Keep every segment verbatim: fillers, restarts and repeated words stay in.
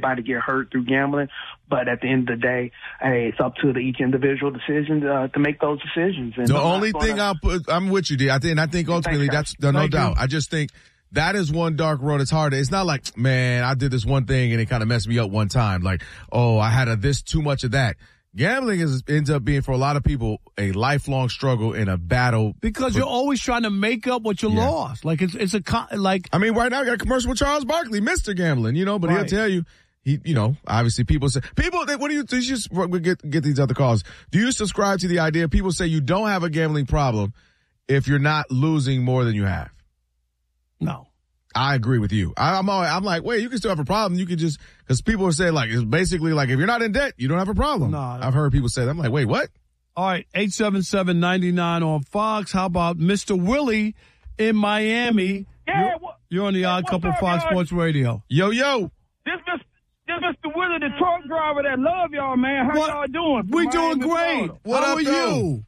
anybody get hurt through gambling. But at the end of the day, hey, it's up to the each individual decision uh, to make those decisions. And the I'm only gonna, thing I'll put, I'm with you, D. I think, and I think ultimately Thanks, that's no, no Thank doubt. you. I just think that is one dark road. It's hard. It's not like, man, I did this one thing and it kind of messed me up one time. Like, oh, I had a this too much of that. Gambling is ends up being for a lot of people a lifelong struggle and a battle Because for, you're always trying to make up what you Yeah. lost. Like it's it's a co- like I mean, right now we got a commercial with Charles Barkley, Mister Gambling, you know, but Right. he'll tell you, he, you know, obviously people say, people, they, what do you, do you just we get, get these other calls. Do you subscribe to the idea? People say you don't have a gambling problem if you're not losing more than you have. no. I agree with you. I, I'm always, I'm like, wait, you can still have a problem. You can just, cause people are saying like, it's basically like, if you're not in debt, you don't have a problem. No. I've heard people say that. I'm like, wait, what? All right, eight seven seven, nine nine on Fox. How about Mister Willie in Miami? Yeah, You're, what- you're on the yeah, Odd what's Couple up, Fox y'all? Sports Radio. Yo, yo. This Mister This Mister Willie, the truck driver that love y'all, man. How What? y'all doing? We From doing Miami, great. Florida. What How up, are though? you?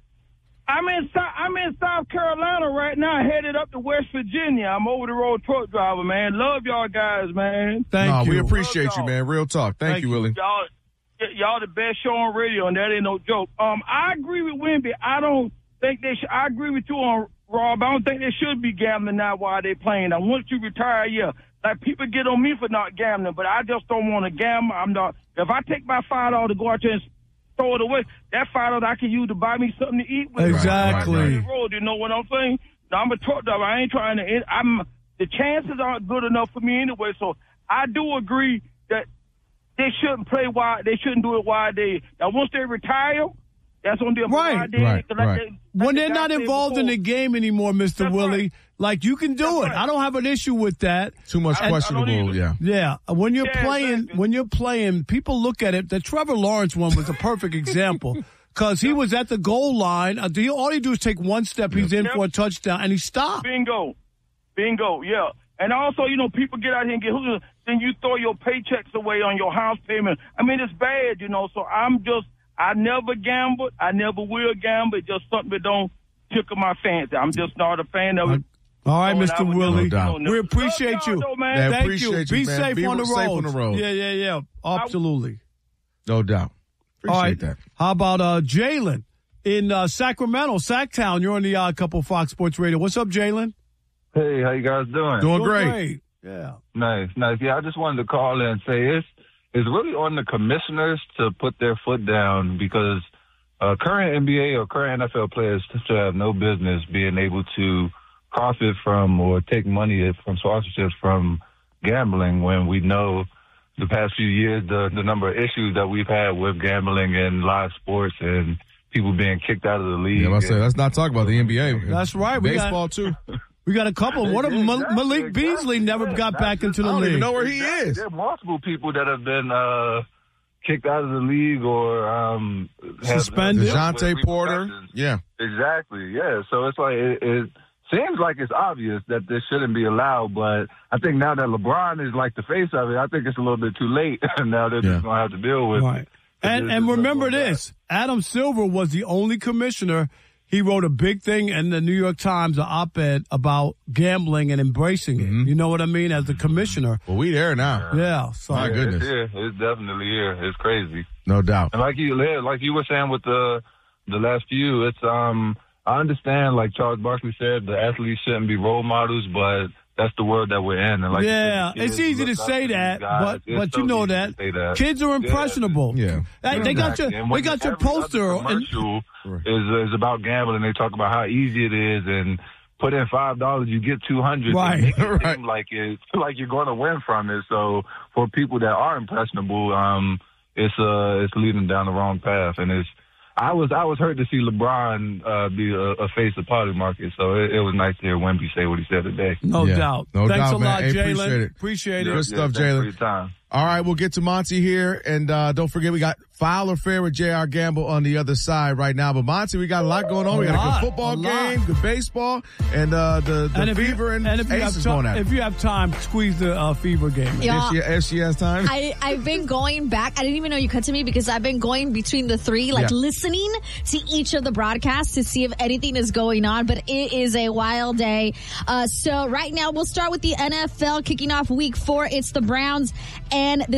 I'm in Sou- I'm in South Carolina right now, headed up to West Virginia. I'm over the road truck driver, man. Love y'all guys, man. Thank no, you. we appreciate Love you, y'all. man. Real talk. Thank, Thank you, you. Willie. Y'all, y- y'all the best show on radio, and that ain't no joke. Um, I agree with Wimby. I don't think they should. I agree with you on Rob. I don't think they should be gambling now while they playing. Now, once you retire, yeah, like people get on me for not gambling, but I just don't want to gamble. I'm not. If I take my five dollars to go out there and throw it away, that five dollars I can use to buy me something to eat with. Exactly. Right, right, right. Road, you know what I'm saying? Now, I'm a truck driver. I ain't trying to. I'm. The chances aren't good enough for me anyway. So I do agree that they shouldn't play while they shouldn't do it while they. Now, once they retire, that's on them. Right, Why they, right, like right. they- like When the they're guy not said involved in before. the game anymore, Mister That's Willie, right. like you can do That's it. right. I don't have an issue with that. Too much I- I don't questionable. either. Yeah. Yeah, when you're Yeah, playing, exactly. when you're playing, people look at it. The Trevor Lawrence one was a perfect example because he was at the goal line. Uh, he, all he do is take one step. He's in Yep. for a touchdown, and he stopped. Bingo. Bingo, yeah. And also, you know, people get out here and get hooked. Then you throw your paychecks away on your house payment. I mean, it's bad, you know. So I'm just, I never gambled. I never will gamble. It's just something that don't tickle my fancy. I'm just not a fan of it. All right, Oh, and Mister I would Willie. No doubt. We appreciate Love you. y'all, though, man. Yeah, Thank appreciate you. you, Be man. safe Be on the safe road. on the road. Yeah, yeah, yeah. Absolutely. No doubt. Appreciate All right. that. How about uh, Jalen in uh, Sacramento, Sacktown? You're on the Odd Couple Fox Sports Radio. What's up, Jalen? Hey, how you guys doing? Doing Doing great. Yeah. Nice, nice. Yeah, I just wanted to call in and say it's it's really on the commissioners to put their foot down because uh, current N B A or current N F L players should have no business being able to profit from or take money from sponsorships from gambling when we know the past few years the the number of issues that we've had with gambling and live sports and people being kicked out of the league. Yeah, I say And- let's not talk about the N B A. That's right. We Baseball got, too. We got a couple. One of them, Exactly, Malik exactly. Beasley, never Yeah, got that's back into just- the I don't league. even know where he Exactly. is. There are multiple people that have been uh, kicked out of the league or um, have- Suspended. have DeJounte with Porter. repercussions. Yeah. Exactly. Yeah. So it's like it, it seems like it's obvious that this shouldn't be allowed, but I think now that LeBron is like the face of it, I think it's a little bit too late. Now they're Yeah. just gonna have to deal with. Right. And this and is remember not going this: Adam Silver was the only commissioner. He wrote a big thing in the New York Times, an op-ed about gambling and embracing it. Mm-hmm. You know what I mean? As the commissioner. Well, we there now. Yeah. So My Yeah, goodness. It's here. It's definitely here. It's crazy. No doubt. And like you, like you were saying with the the last few, it's um. I understand, like Charles Barkley said, the athletes shouldn't be role models, but that's the world that we're in. And like you yeah, said, it's kids easy to look up say these that, guys. but It's but so you know easy to that. say that. Kids are Yeah. impressionable. Yeah. They, they got your Exactly. And they when got your every other poster. And, commercial Right. is is about gambling. They talk about how easy it is, and put in five dollars, you get two hundred. Right. Make it Right. seem like it's like you're going to win from it. So for people that are impressionable, um, it's uh it's leading down the wrong path, and it's. I was I was hurt to see LeBron uh, be a, a face of Poly Market, so it, it was nice to hear Wemby say what he said today. no Yeah. doubt. No Thanks doubt, a man. lot, Hey, Jalen. appreciate it. Appreciate Good it. stuff, thanks Jalen. for your time. All right, we'll get to Monty here, and uh, don't forget we got Foul or Fair with J R Gamble on the other side right now. But Monty, we got a lot going on. A we got a lot, good football a lot. game, good baseball, and uh, the, the And if you, Fever and, and if you have Aces time, going at it. if you have time, squeeze the uh, Fever game. Yeah. If she, if she has time. I, I've been going back. I didn't even know you cut to me because I've been going between the three, like Yeah. listening to each of the broadcasts to see if anything is going on. But it is a wild day. Uh, so right now we'll start with the N F L kicking off week four. It's the Browns and the